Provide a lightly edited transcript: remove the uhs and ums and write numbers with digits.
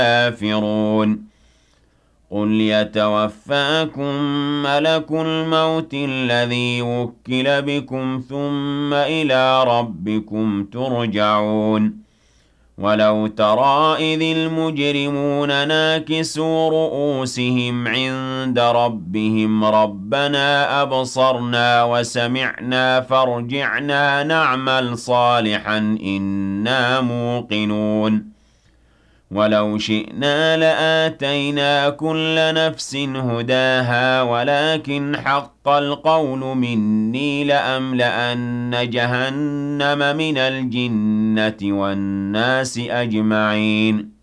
كافرون قل يتوفاكم ملك الموت الذي وكل بكم ثم إلى ربكم ترجعون ولو ترى إذ المجرمون ناكسوا رؤوسهم عند ربهم ربنا أبصرنا وسمعنا فارجعنا نعمل صالحا إنا موقنون ولو شئنا لآتينا كل نفس هداها ولكن حق القول مني لأملأن جهنم من الجنة والناس أجمعين